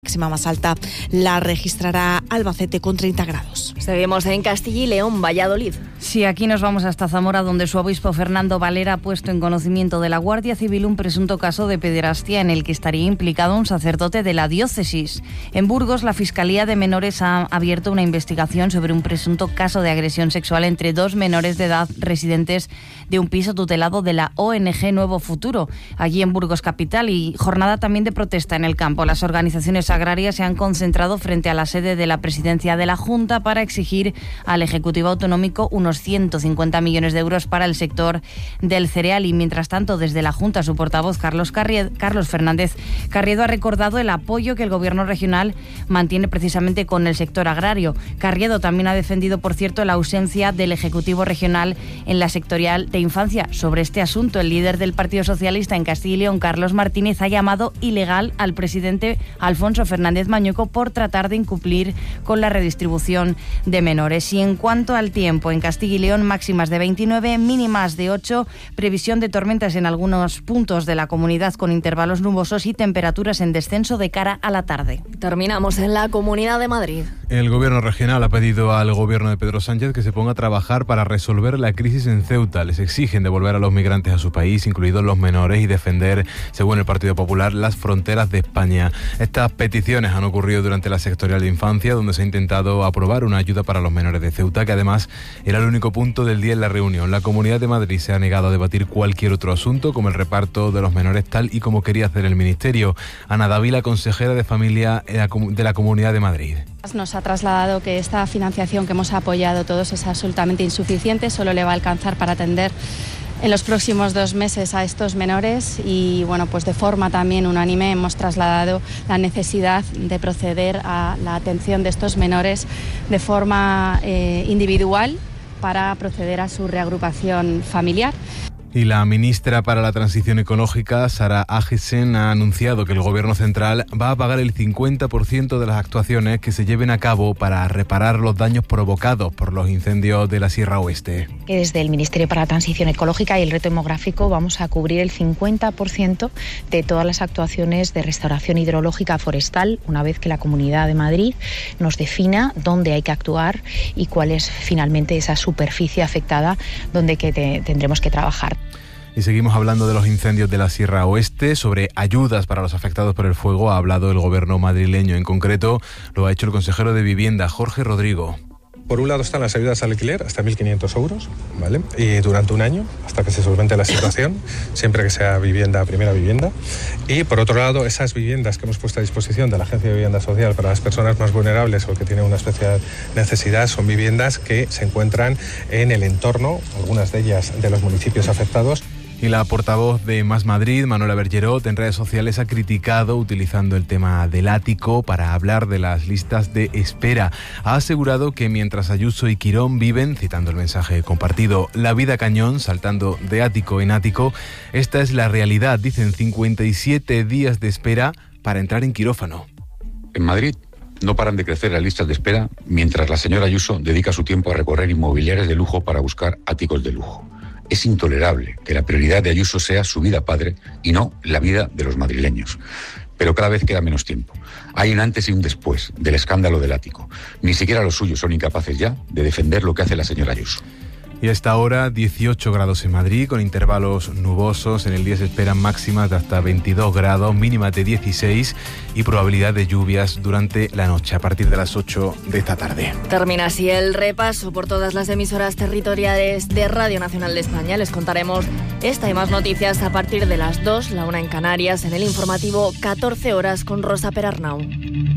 Máxima más alta la registrará Albacete con 30 grados. Seguimos en Castilla y León, Valladolid. Sí, aquí nos vamos hasta Zamora, donde su obispo Fernando Valera ha puesto en conocimiento de la Guardia Civil un presunto caso de pederastia en el que estaría implicado un sacerdote de la diócesis. En Burgos, la Fiscalía de Menores ha abierto una investigación sobre un presunto caso de agresión sexual entre dos menores de edad residentes de un piso tutelado de la ONG Nuevo Futuro, allí en Burgos capital, y jornada también de protesta en el campo. Las organizaciones agrarias se han concentrado frente a la sede de la presidencia de la Junta para exigir al Ejecutivo Autonómico unos 150 millones de euros para el sector del cereal. Y mientras tanto, desde la Junta, su portavoz Carlos Fernández Carriedo ha recordado el apoyo que el Gobierno regional mantiene precisamente con el sector agrario. Carriedo también ha defendido, por cierto, la ausencia del Ejecutivo regional en la sectorial de infancia. Sobre este asunto, el líder del Partido Socialista en Castilla y León, Carlos Martínez, ha llamado ilegal al presidente Alfonso Fernández Mañueco por tratar de incumplir con la redistribución de menores. Y en cuanto al tiempo, en Castilla y León, máximas de 29, mínimas de 8, previsión de tormentas en algunos puntos de la comunidad con intervalos nubosos y temperaturas en descenso de cara a la tarde. Terminamos en la Comunidad de Madrid. El Gobierno regional ha pedido al Gobierno de Pedro Sánchez que se ponga a trabajar para resolver la crisis en Ceuta. Les exigen devolver a los migrantes a su país, incluidos los menores, y defender, según el Partido Popular, las fronteras de España. Estas peticiones han ocurrido durante la sectorial de infancia, donde se ha intentado aprobar una ayuda para los menores de Ceuta, que además era el único punto del día en la reunión. La Comunidad de Madrid se ha negado a debatir cualquier otro asunto, como el reparto de los menores, tal y como quería hacer el Ministerio. Ana Dávila, consejera de Familia de la Comunidad de Madrid. Nos ha trasladado que esta financiación que hemos apoyado todos es absolutamente insuficiente, solo le va a alcanzar para atender en los próximos 2 meses a estos menores y, bueno, pues de forma también unánime hemos trasladado la necesidad de proceder a la atención de estos menores de forma individual para proceder a su reagrupación familiar. Y la ministra para la Transición Ecológica, Sara Agesen, ha anunciado que el Gobierno central va a pagar el 50% de las actuaciones que se lleven a cabo para reparar los daños provocados por los incendios de la Sierra Oeste. Que desde el Ministerio para la Transición Ecológica y el Reto Demográfico vamos a cubrir el 50% de todas las actuaciones de restauración hidrológica forestal, una vez que la Comunidad de Madrid nos defina dónde hay que actuar y cuál es finalmente esa superficie afectada donde tendremos que trabajar. Y seguimos hablando de los incendios de la Sierra Oeste. Sobre ayudas para los afectados por el fuego ha hablado el Gobierno madrileño. En concreto, lo ha hecho el consejero de Vivienda, Jorge Rodrigo. Por un lado están las ayudas al alquiler, hasta 1.500 euros, ¿vale? Y durante un año, hasta que se solvente la situación, siempre que sea vivienda, primera vivienda. Y por otro lado, esas viviendas que hemos puesto a disposición de la Agencia de Vivienda Social para las personas más vulnerables o que tienen una especial necesidad, son viviendas que se encuentran en el entorno, algunas de ellas de los municipios afectados. Y la portavoz de Más Madrid, Manuela Bergerot, en redes sociales ha criticado utilizando el tema del ático para hablar de las listas de espera. Ha asegurado que mientras Ayuso y Quirón viven, citando el mensaje compartido, la vida cañón, saltando de ático en ático, esta es la realidad. Dicen 57 días de espera para entrar en quirófano. En Madrid no paran de crecer las listas de espera mientras la señora Ayuso dedica su tiempo a recorrer inmobiliarias de lujo para buscar áticos de lujo. Es intolerable que la prioridad de Ayuso sea su vida padre y no la vida de los madrileños. Pero cada vez queda menos tiempo. Hay un antes y un después del escándalo del ático. Ni siquiera los suyos son incapaces ya de defender lo que hace la señora Ayuso. Y a esta hora 18 grados en Madrid, con intervalos nubosos. En el día se esperan máximas de hasta 22 grados, mínimas de 16 y probabilidad de lluvias durante la noche a partir de las 8 de esta tarde. Termina así el repaso por todas las emisoras territoriales de Radio Nacional de España. Les contaremos esta y más noticias a partir de las 2, la 1 en Canarias, en el informativo 14 horas con Rosa Perarnau.